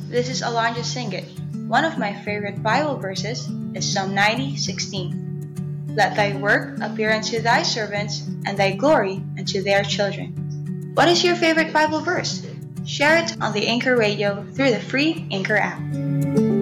This is Alonja Singit. One of my favorite Bible verses is Psalm 90:16. Let thy work appear unto thy servants, and thy glory unto their children. What is your favorite Bible verse? Share it on the Anchor Radio through the free Anchor app.